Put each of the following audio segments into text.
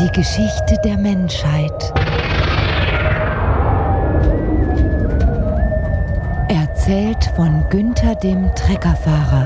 Die Geschichte der Menschheit. Erzählt von Günther dem Treckerfahrer.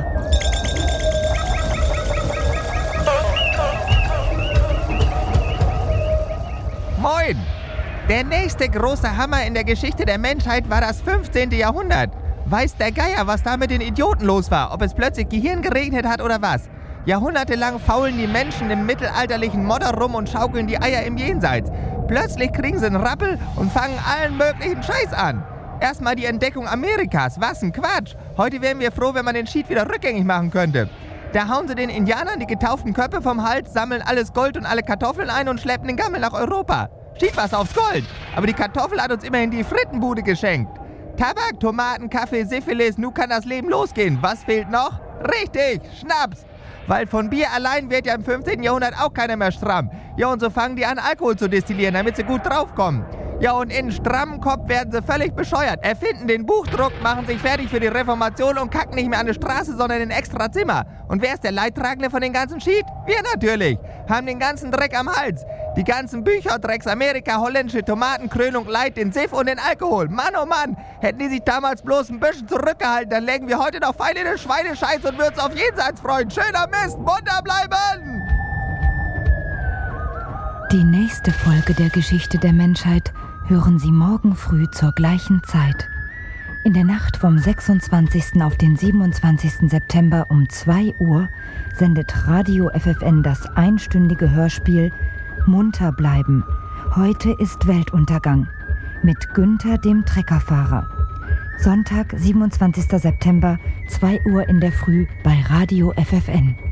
Moin! Der nächste große Hammer in der Geschichte der Menschheit war das 15. Jahrhundert. Weiß der Geier, was da mit den Idioten los war, ob es plötzlich Gehirn geregnet hat oder was. Jahrhundertelang faulen die Menschen im mittelalterlichen Modder rum und schaukeln die Eier im Jenseits. Plötzlich kriegen sie einen Rappel und fangen allen möglichen Scheiß an. Erstmal die Entdeckung Amerikas, was ein Quatsch. Heute wären wir froh, wenn man den Schied wieder rückgängig machen könnte. Da hauen sie den Indianern die getauften Köpfe vom Hals, sammeln alles Gold und alle Kartoffeln ein und schleppen den Gammel nach Europa. Schied was aufs Gold, aber die Kartoffel hat uns immerhin die Frittenbude geschenkt. Tabak, Tomaten, Kaffee, Syphilis, nun kann das Leben losgehen. Was fehlt noch? Richtig, Schnaps. Weil von Bier allein wird ja im 15. Jahrhundert auch keiner mehr stramm. Ja, und so fangen die an, Alkohol zu destillieren, damit sie gut draufkommen. Ja, und in strammen Kopf werden sie völlig bescheuert. Erfinden den Buchdruck, machen sich fertig für die Reformation und kacken nicht mehr an der Straße, sondern in ein extra Zimmer. Und wer ist der Leidtragende von den ganzen Schied? Wir natürlich. Haben den ganzen Dreck am Hals. Die ganzen Bücher, Drecks Amerika, holländische Tomaten, Krönung, Leid, den Siff und den Alkohol. Mann, oh Mann, hätten die sich damals bloß ein bisschen zurückgehalten, dann lägen wir heute noch fein in den Schweinescheiß und würden uns auf Jenseits freuen. Schöner Mist, munter bleiben! Die nächste Folge der Geschichte der Menschheit hören Sie morgen früh zur gleichen Zeit. In der Nacht vom 26. auf den 27. September um 2 Uhr sendet Radio FFN das einstündige Hörspiel Munter bleiben. Heute ist Weltuntergang mit Günther dem Treckerfahrer. Sonntag, 27. September, 2 Uhr in der Früh bei Radio FFN.